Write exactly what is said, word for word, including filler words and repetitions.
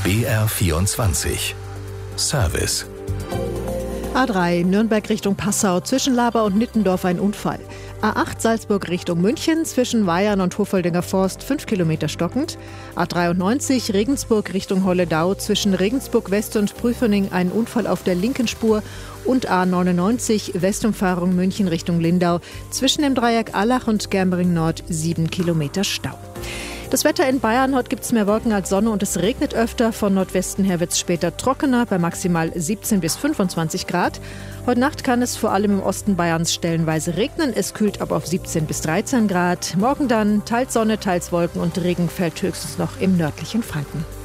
B R vierundzwanzig Service. A drei Nürnberg Richtung Passau, zwischen Laber und Nittendorf ein Unfall. A acht Salzburg Richtung München, zwischen Weyern und Hofoldinger Forst fünf Kilometer stockend. A dreiundneunzig Regensburg Richtung Holledau, zwischen Regensburg West und Prüfening ein Unfall auf der linken Spur. Und A neunundneunzig Westumfahrung München Richtung Lindau, zwischen dem Dreieck Allach und Germering Nord sieben Kilometer Stau. Das Wetter in Bayern: Heute gibt es mehr Wolken als Sonne und es regnet öfter. Von Nordwesten her wird es später trockener, bei maximal siebzehn bis fünfundzwanzig Grad. Heute Nacht kann es vor allem im Osten Bayerns stellenweise regnen. Es kühlt ab auf siebzehn bis dreizehn Grad. Morgen dann teils Sonne, teils Wolken und Regen fällt höchstens noch im nördlichen Franken.